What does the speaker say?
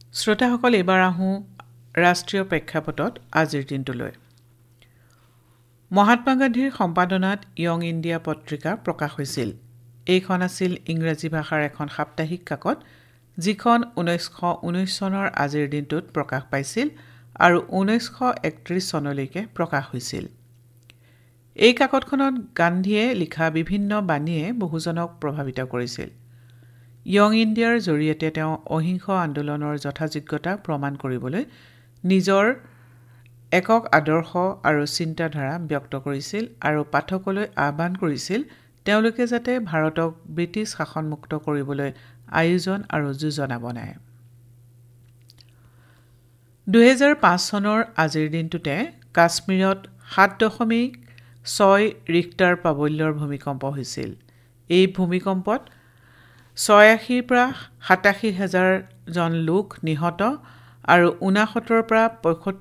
শ্ৰোতাসকল, এইবাৰ আহোঁ ৰাষ্ট্ৰীয় প্ৰেক্ষাপটত আজিৰ দিনটোলৈ। মহাত্মা গান্ধীৰ সম্পাদনাত য়ং ইণ্ডিয়া পত্ৰিকা প্ৰকাশ হৈছিল। এইখন আছিল ইংৰাজী ভাষাৰ এখন সাপ্তাহিক কাকত, যিখন 1919 চনৰ আজিৰ দিনটোত প্ৰকাশ পাইছিল আৰু 1931 চনলৈকে প্ৰকাশ হৈছিল। এই কাকতখনত গান্ধীয়ে লিখা বিভিন্ন বাণীয়ে বহুজনক প্ৰভাৱিত কৰিছিল। য়ং ইণ্ডিয়াৰ জৰিয়তে তেওঁ অহিংস আন্দোলনৰ যথাযোগ্যতা প্ৰমাণ কৰিবলৈ নিজৰ একক আদৰ্শ আৰু চিন্তাধাৰা ব্যক্ত কৰিছিল আৰু পাঠকলৈ আহ্বান কৰিছিল তেওঁলোকে যাতে ভাৰতক ব্ৰিটিছ শাসনমুক্ত কৰিবলৈ আয়োজন আৰু যোজনা বনায়। 2005 চনৰ আজিৰ দিনটোতে কাশ্মীৰত 7.6 ৰিক্টাৰ প্ৰাবল্যৰ ভূমিকম্প হৈছিল। এই ভূমিকম্পত 86ৰ পৰা 87 হাজাৰ জন লোক নিহত আৰু 69ৰ পৰা